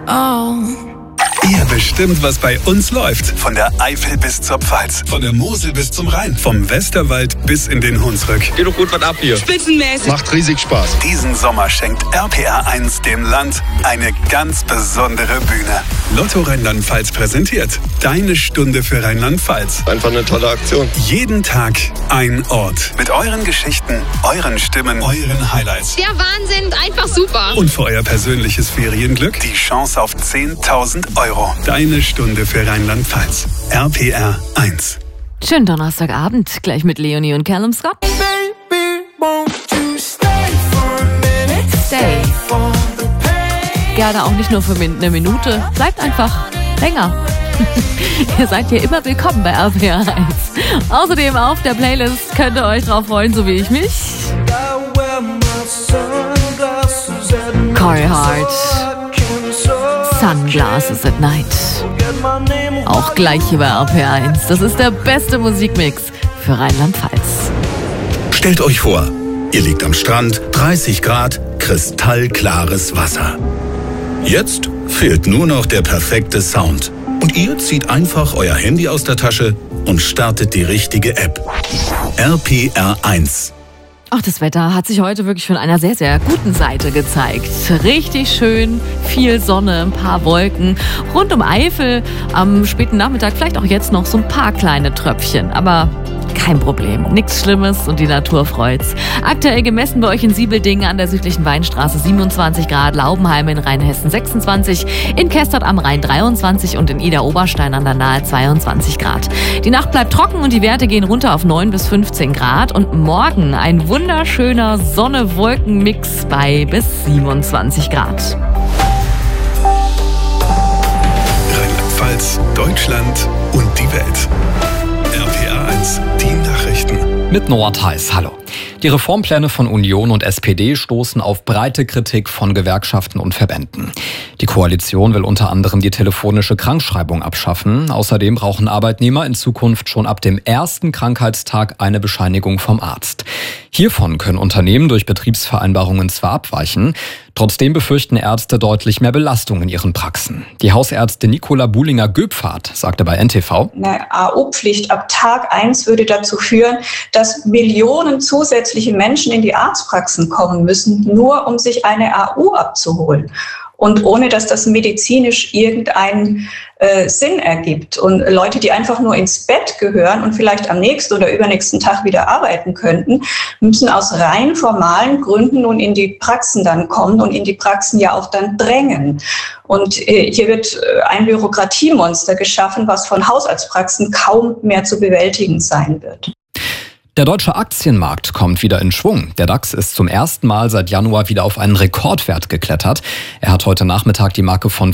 Oh. Ihr bestimmt, was bei uns läuft. Von der Eifel bis zur Pfalz. Von der Mosel bis zum Rhein. Vom Westerwald bis in den Hunsrück. Geht doch gut was ab hier. Spitzenmäßig. Macht riesig Spaß. Diesen Sommer schenkt RPR1 dem Land eine ganz besondere Bühne. Lotto Rheinland-Pfalz präsentiert Deine Stunde für Rheinland-Pfalz. Einfach eine tolle Aktion. Jeden Tag ein Ort. Mit euren Geschichten, euren Stimmen, euren Highlights. Der Wahnsinn, einfach super. Und für euer persönliches Ferienglück die Chance auf 10.000 €. Deine Stunde für Rheinland-Pfalz. RPR1. Schönen Donnerstagabend, gleich mit Leonie und Callum Scott. Stay. Gerne auch nicht nur für eine Minute, bleibt einfach länger. Ihr seid hier immer willkommen bei RPR1. Außerdem auf der Playlist könnt ihr euch drauf freuen, so wie ich mich. Corey Hart. Sunglasses at Night. Auch gleich hier bei RPR1. Das ist der beste Musikmix für Rheinland-Pfalz. Stellt euch vor, ihr liegt am Strand, 30 Grad, kristallklares Wasser. Jetzt fehlt nur noch der perfekte Sound. Und ihr zieht einfach euer Handy aus der Tasche und startet die richtige App. RPR1. Ach, das Wetter hat sich heute wirklich von einer sehr, sehr guten Seite gezeigt. Richtig schön, viel Sonne, ein paar Wolken. Rund um Eifel am späten Nachmittag vielleicht auch jetzt noch so ein paar kleine Tröpfchen. Aber kein Problem, nichts Schlimmes und die Natur freut's. Aktuell gemessen bei euch in Siebeldingen an der südlichen Weinstraße 27 Grad, Laubenheim in Rheinhessen 26, in Kestert am Rhein 23 und in Idar-Oberstein an der Nahe 22 Grad. Die Nacht bleibt trocken und die Werte gehen runter auf 9 bis 15 Grad. Und morgen ein wunderschöner Sonne-Wolken-Mix bei bis 27 Grad. Rheinland-Pfalz, Deutschland und die Welt. RPR1, die Nachrichten. Mit Noah Theis, hallo. Die Reformpläne von Union und SPD stoßen auf breite Kritik von Gewerkschaften und Verbänden. Die Koalition will unter anderem die telefonische Krankschreibung abschaffen. Außerdem brauchen Arbeitnehmer in Zukunft schon ab dem ersten Krankheitstag eine Bescheinigung vom Arzt. Hiervon können Unternehmen durch Betriebsvereinbarungen zwar abweichen, trotzdem befürchten Ärzte deutlich mehr Belastung in ihren Praxen. Die Hausärztin Nicola Buhlinger-Göpfert sagte bei NTV: Eine AO-Pflicht ab Tag 1 würde dazu führen, dass Millionen zusätzliche Menschen in die Arztpraxen kommen müssen, nur um sich eine AU abzuholen. Und ohne, dass das medizinisch irgendeinen Sinn ergibt. Und Leute, die einfach nur ins Bett gehören und vielleicht am nächsten oder übernächsten Tag wieder arbeiten könnten, müssen aus rein formalen Gründen nun in die Praxen dann kommen und in die Praxen ja auch dann drängen. Und hier wird ein Bürokratiemonster geschaffen, was von Hausarztpraxen kaum mehr zu bewältigen sein wird. Der deutsche Aktienmarkt kommt wieder in Schwung. Der DAX ist zum ersten Mal seit Januar wieder auf einen Rekordwert geklettert. Er hat heute Nachmittag die Marke von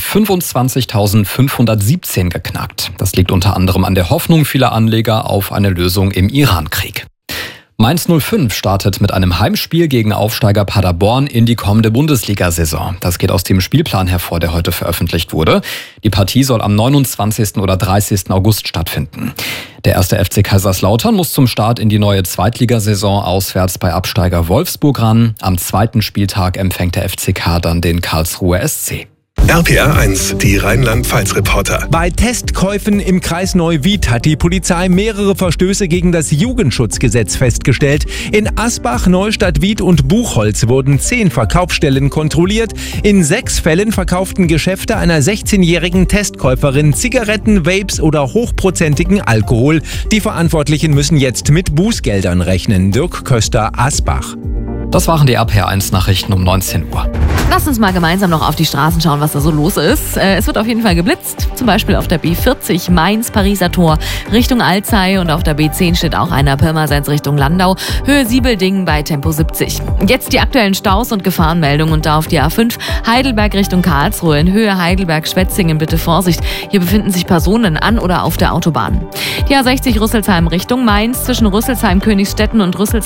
25.517 geknackt. Das liegt unter anderem an der Hoffnung vieler Anleger auf eine Lösung im Iran-Krieg. Mainz 05 startet mit einem Heimspiel gegen Aufsteiger Paderborn in die kommende Bundesliga-Saison. Das geht aus dem Spielplan hervor, der heute veröffentlicht wurde. Die Partie soll am 29. oder 30. August stattfinden. Der erste FC Kaiserslautern muss zum Start in die neue Zweitligasaison auswärts bei Absteiger Wolfsburg ran. Am zweiten Spieltag empfängt der FCK dann den Karlsruher SC. RPR1, die Rheinland-Pfalz-Reporter. Bei Testkäufen im Kreis Neuwied hat die Polizei mehrere Verstöße gegen das Jugendschutzgesetz festgestellt. In Asbach, Neustadt, Wied und Buchholz wurden 10 Verkaufsstellen kontrolliert. In 6 Fällen verkauften Geschäfte einer 16-jährigen Testkäuferin Zigaretten, Vapes oder hochprozentigen Alkohol. Die Verantwortlichen müssen jetzt mit Bußgeldern rechnen. Dirk Köster, Asbach. Das waren die RPR1-Nachrichten um 19 Uhr. Lasst uns mal gemeinsam noch auf die Straßen schauen, was da so los ist. Es wird auf jeden Fall geblitzt, zum Beispiel auf der B40 Mainz-Pariser Tor Richtung Alzey und auf der B10 steht auch einer Pirmasens Richtung Landau, Höhe Siebeldingen bei Tempo 70. Jetzt die aktuellen Staus und Gefahrenmeldungen und da auf die A5 Heidelberg Richtung Karlsruhe in Höhe Heidelberg-Schwetzingen bitte Vorsicht. Hier befinden sich Personen an oder auf der Autobahn. Die A60 Rüsselsheim Richtung Mainz zwischen Rüsselsheim, Königsstetten und Rüsselsheim